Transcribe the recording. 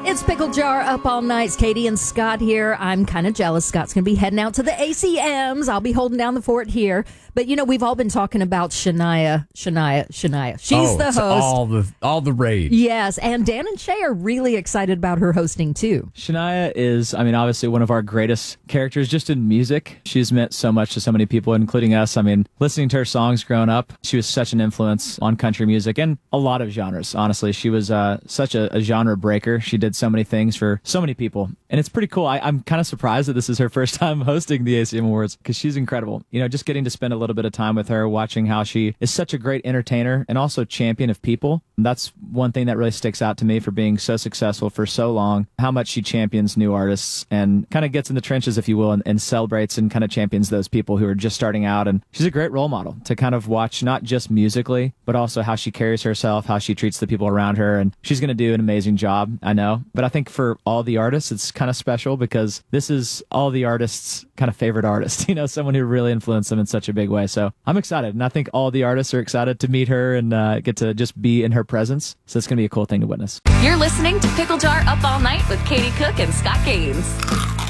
It's Pickle Jar Up All Night. It's Katie and Scott here. I'm kind of jealous. Scott's going to be heading out to the ACMs. I'll be holding down the fort here. But, you know, we've all been talking about Shania. She's the host. All the rage. Yes, and Dan and Shay are really excited about her hosting, too. Shania is, obviously one of our greatest characters just in music. She's meant so much to so many people, including us. Listening to her songs growing up, she was such an influence on country music and a lot of genres, honestly. She was such a genre breaker. She did so many things for so many people. And it's pretty cool. I'm kind of surprised that this is her first time hosting the ACM Awards because she's incredible. You know, just getting to spend a little bit of time with her, watching how she is such a great entertainer and also champion of people. That's one thing that really sticks out to me for being so successful for so long, how much she champions new artists and kind of gets in the trenches, if you will, and celebrates and kind of champions those people who are just starting out. And she's a great role model to kind of watch, not just musically, but also how she carries herself, how she treats the people around her. And she's going to do an amazing job, I know. But I think for all the artists, it's kind of special because this is all the artists' kind of favorite artist, you know, someone who really influenced them in such a big way. So I'm excited. And I think all the artists are excited to meet her and get to just be in her presence. So it's going to be a cool thing to witness. You're listening to Pickle Jar Up All Night with Katie Cook and Scott Gaines.